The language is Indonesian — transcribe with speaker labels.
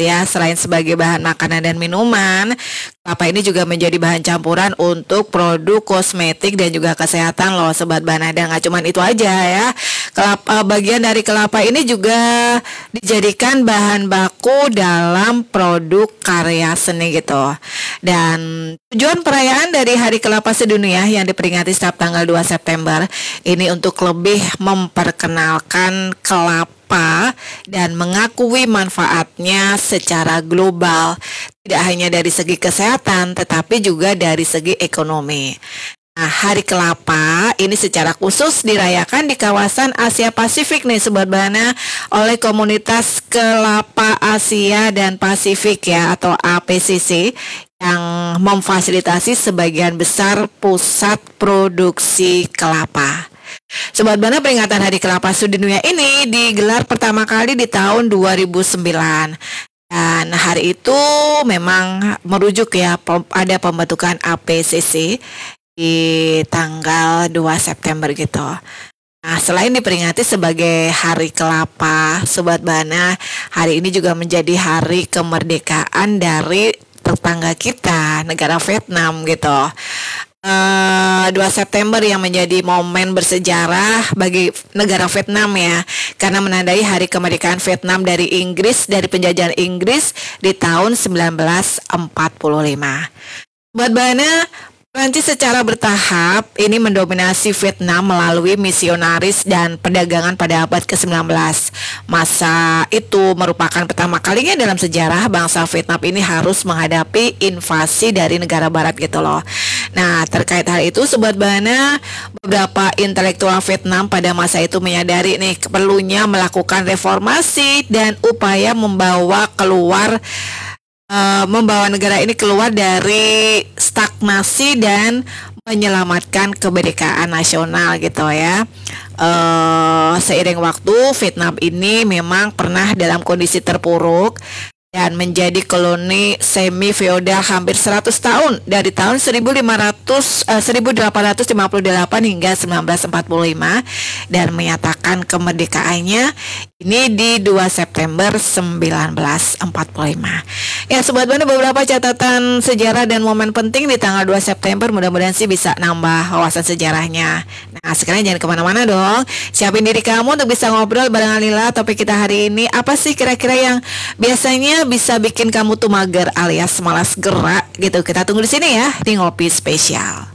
Speaker 1: ya. Selain sebagai bahan makanan dan minuman, kelapa ini juga menjadi bahan campuran untuk produk kosmetik dan juga kesehatan loh Sobat Banada. Nggak cuman itu aja ya. Bagian dari kelapa ini juga dijadikan bahan baku dalam produk karya seni gitu. Dan tujuan perayaan dari Hari Kelapa Sedunia yang diperingati setiap tanggal 2 September ini untuk lebih memperkenalkan kelapa dan mengakui manfaatnya secara global, tidak hanya dari segi kesehatan tetapi juga dari segi ekonomi. Nah, Hari Kelapa ini secara khusus dirayakan di kawasan Asia Pasifik nih Sobat Bana oleh komunitas Kelapa Asia dan Pasifik ya atau APCC yang memfasilitasi sebagian besar pusat produksi kelapa. Sobat Bana, peringatan Hari Kelapa Sedunia ini digelar pertama kali di tahun 2009. Dan hari itu memang merujuk ya ada pembentukan APCC di tanggal 2 September gitu. Nah, selain diperingati sebagai Hari Kelapa, Sobat Bana, hari ini juga menjadi hari kemerdekaan dari tetangga kita, negara Vietnam gitu. 2 September yang menjadi momen bersejarah bagi negara Vietnam ya, karena menandai hari kemerdekaan Vietnam dari Inggris, dari penjajahan Inggris di tahun 1945. Buat Bana, Prancis secara bertahap ini mendominasi Vietnam melalui misionaris dan perdagangan pada abad ke-19. Masa itu merupakan pertama kalinya dalam sejarah bangsa Vietnam ini harus menghadapi invasi dari negara barat gitu loh. Nah, terkait hal itu Sobat Bana, beberapa intelektual Vietnam pada masa itu menyadari nih perlunya melakukan reformasi dan upaya membawa negara ini keluar dari stagnasi dan menyelamatkan kemerdekaan nasional gitu ya. Seiring waktu Vietnam ini memang pernah dalam kondisi terpuruk dan menjadi koloni semi feodal hampir 100 tahun dari tahun 1858 hingga 1945 dan menyatakan kemerdekaannya ini di 2 September 1945. Ya Sobat Bana, beberapa catatan sejarah dan momen penting di tanggal 2 September, mudah-mudahan sih bisa nambah wawasan sejarahnya. Nah sekarang jangan kemana-mana dong, siapin diri kamu untuk bisa ngobrol bareng Alila. Topik kita hari ini apa sih kira-kira yang biasanya bisa bikin kamu tuh mager alias malas gerak gitu. Kita tunggu di sini ya di Ngopi Spesial.